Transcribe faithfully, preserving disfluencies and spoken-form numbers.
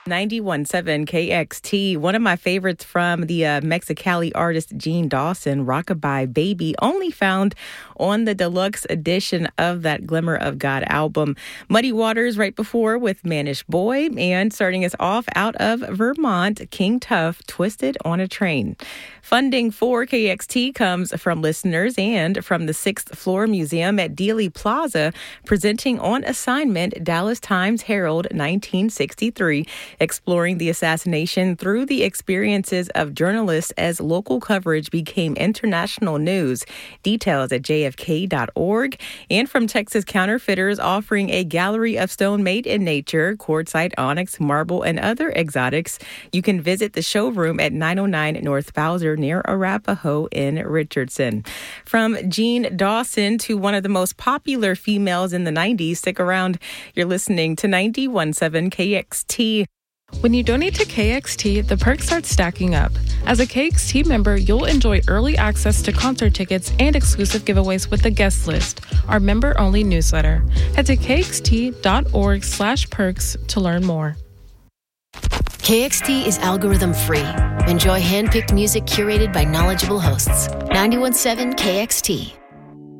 ninety-one point seven K X T. One of my favorites from the uh, Mexicali artist Gene Dawson, Rockabye Baby, only found on the deluxe edition of that Glimmer of God album. Muddy Waters right before with Mannish Boy, and starting us off out of Vermont, King Tuff, Twisted on a Train. Funding for K X T comes from listeners and from the Sixth Floor Museum at Dealey Plaza, presenting On Assignment, Dallas Times Herald, nineteen sixty-three, exploring the assassination through the experiences of journalists as local coverage became international news. Details at j f k dot org. And from Texas Counterfeiters, offering a gallery of stone made in nature, quartzite, onyx, marble, and other exotics. You can visit the showroom at nine oh nine North Bowser near Arapahoe in Richardson. From Gene Dawson to one of the most popular females in the nineties, stick around. You're listening to ninety-one point seven K X T. When you donate to K X T, the perks start stacking up. As a K X T member, you'll enjoy early access to concert tickets and exclusive giveaways with the guest list, our member-only newsletter. Head to k x t dot org slash perks to learn more. K X T is algorithm free. Enjoy hand-picked music curated by knowledgeable hosts. ninety-one point seven K X T.